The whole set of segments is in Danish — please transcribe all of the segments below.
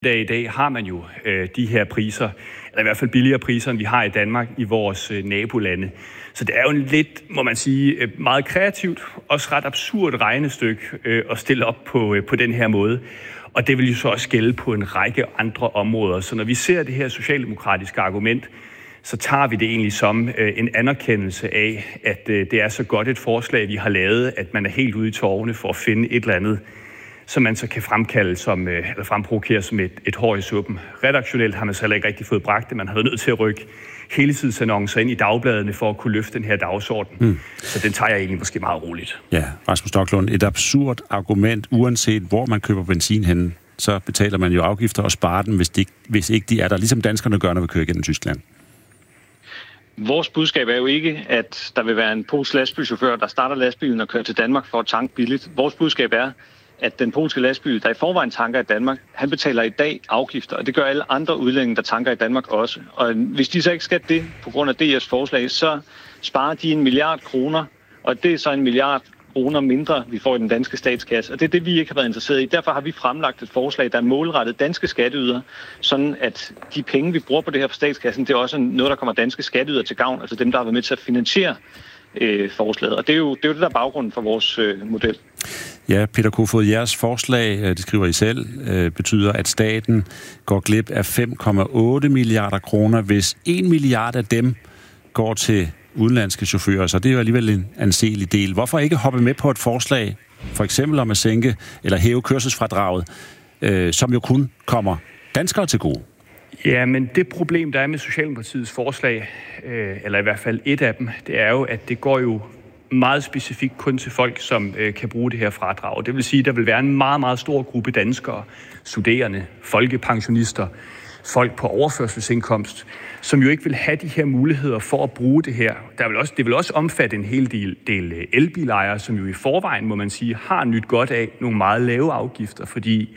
I dag har man jo de her priser, eller i hvert fald billigere priser, end vi har i Danmark i vores nabolande. Så det er jo en lidt, må man sige, meget kreativt, også ret absurd regnestykke at stille op på den her måde. Og det vil jo så også gælde på en række andre områder. Så når vi ser det her socialdemokratiske argument, så tager vi det egentlig som en anerkendelse af, at det er så godt et forslag, vi har lavet, at man er helt ude i tårerne for at finde et eller andet, som man så kan fremkalde som, eller fremprovokere som et hår i suppen. Redaktionelt har man så heller ikke rigtig fået bragt det. Man har været nødt til at rykke heltidsannoncer ind i dagbladene for at kunne løfte den her dagsorden. Så den tager jeg egentlig måske meget roligt. Ja, Rasmus Stoklund, et absurd argument, uanset hvor man køber benzin henne, så betaler man jo afgifter og sparer den, hvis ikke de er der, ligesom danskerne gør, når vi kører gennem Tyskland. Vores budskab er jo ikke, at der vil være en polsk lastbilchauffør, der starter lastbilen og kører til Danmark for at tanke billigt. Vores budskab er, at den polske lastbil, der i forvejen tanker i Danmark, han betaler i dag afgifter, og det gør alle andre udlændinge, der tanker i Danmark også. Og hvis de så ikke skal det på grund af DR's forslag, så sparer de 1 milliard kroner, og det er så 1 milliard kroner mindre, vi får i den danske statskasse. Og det er det, vi ikke har været interesseret i. Derfor har vi fremlagt et forslag, der er målrettet danske skatteydere, sådan at de penge, vi bruger på det her på statskassen, det er også noget, der kommer danske skatteydere til gavn, altså dem, der har været med til at finansiere forslaget. Og det er jo det, der er baggrunden for vores model. Ja, Peter Kofod, jeres forslag, det skriver I selv, betyder, at staten går glip af 5,8 milliarder kroner, hvis 1 milliard af dem går til udenlandske chauffører, så det er jo alligevel en anselig del. Hvorfor ikke hoppe med på et forslag, for eksempel om at sænke eller hæve kørselsfradraget, som jo kun kommer danskere til gode? Ja, men det problem, der er med Socialdemokratiets forslag, eller i hvert fald et af dem, det er jo, at det går jo meget specifikt kun til folk, som kan bruge det her fradrag. Det vil sige, at der vil være en meget, meget stor gruppe danskere, studerende, folkepensionister, folk på overførselsindkomst, som jo ikke vil have de her muligheder for at bruge det her. Det vil også omfatte en hel del elbilejere, som jo i forvejen, må man sige, har nyt godt af nogle meget lave afgifter, fordi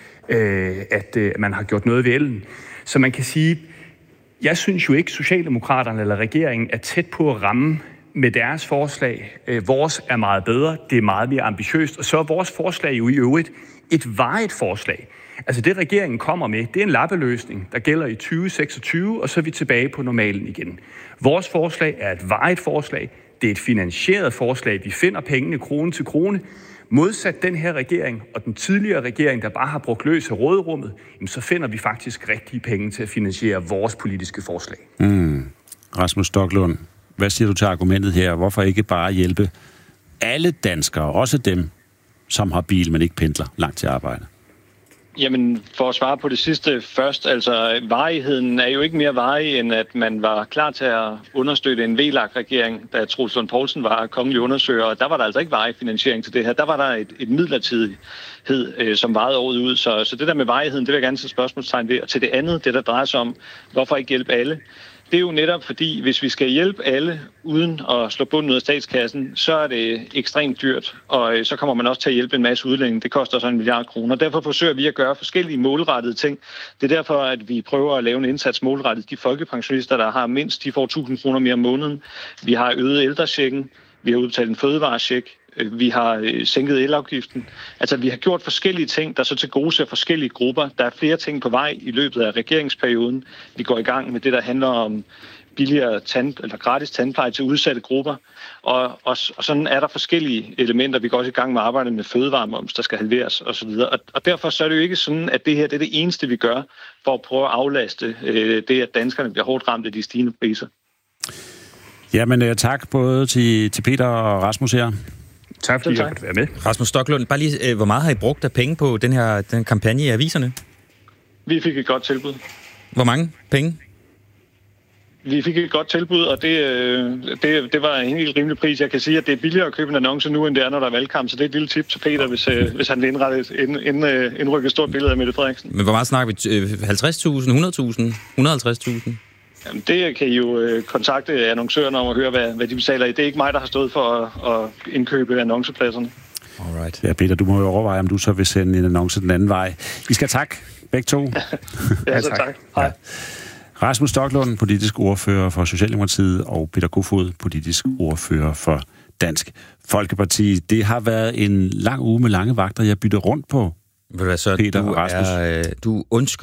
at man har gjort noget ved elen. Så man kan sige, jeg synes jo ikke, Socialdemokraterne eller regeringen er tæt på at ramme med deres forslag. Vores er meget bedre, det er meget mere ambitiøst, og så er vores forslag jo i øvrigt et varigt forslag. Altså det, regeringen kommer med, det er en lappeløsning, der gælder i 2026, og så er vi tilbage på normalen igen. Vores forslag er et varigt forslag, det er et finansieret forslag, vi finder pengene krone til krone. Modsat den her regering og den tidligere regering, der bare har brugt løs af råderummet, så finder vi faktisk rigtige penge til at finansiere vores politiske forslag. Rasmus Stoklund, hvad siger du til argumentet her? Hvorfor ikke bare hjælpe alle danskere, også dem, som har bil, men ikke pendler langt til arbejde? Jamen, for at svare på det sidste først, altså varigheden er jo ikke mere varig, end at man var klar til at understøtte en VLAK-regering, da Troels Lund Poulsen var kongelig undersøger, og der var der altså ikke varig finansiering til det her. Der var der et midlertidighed, som varede året ud, så det der med varigheden, det vil jeg gerne sætte spørgsmålstegn ved. Og til det andet, det der drejer sig om, hvorfor ikke hjælpe alle? Det er jo netop fordi, hvis vi skal hjælpe alle uden at slå bunden ud af statskassen, så er det ekstremt dyrt, og så kommer man også til at hjælpe en masse udlændinge. Det koster så 1 milliard kroner. Derfor forsøger vi at gøre forskellige målrettede ting. Det er derfor, at vi prøver at lave en indsats målrettet. De folkepensionister, der har mindst, de får 1.000 kroner mere om måneden. Vi har øget ældrechecken. Vi har udbetalt en fødevarecheck. Vi har sænket elafgiften. Altså, vi har gjort forskellige ting, der så til gode ser forskellige grupper. Der er flere ting på vej i løbet af regeringsperioden. Vi går i gang med det, der handler om billigere eller gratis tandpleje til udsatte grupper. Og sådan er der forskellige elementer. Vi går også i gang med at arbejde med fødevaremoms, der skal halveres osv. Og derfor så er det jo ikke sådan, at det her det er det eneste, vi gør for at prøve at aflaste det, at danskerne bliver hårdt ramt af de stigende priser. Jamen, tak både til Peter og Rasmus her. Tak fordi jeg måtte være med. Rasmus Stoklund, bare lige, hvor meget har I brugt af penge på den kampagne i aviserne? Vi fik et godt tilbud. Hvor mange penge? Vi fik et godt tilbud, og det var en helt rimelig pris. Jeg kan sige, at det er billigere at købe en annonce nu, end det er, når der er valgkamp. Så det er et lille tip til Peter, hvis han vil indrykke et stort billede af Mette Frederiksen. Men hvor meget snakker vi? 50.000, 100.000, 150.000? Jamen, det kan I jo kontakte annoncørerne om at høre, hvad de betaler i. Det er ikke mig, der har stået for at indkøbe annoncepladserne. Alright. Ja, Peter, du må jo overveje, om du så vil sende en annonce den anden vej. I skal tak, begge to. Ja, så tak. Hej. Ja. Rasmus Stoklund, politisk ordfører for Socialdemokratiet, og Peter Kofod, politisk ordfører for Dansk Folkeparti. Det har været en lang uge med lange vagter. Jeg bytter rundt på Ved du hvad, så Peter og Rasmus. du undskylder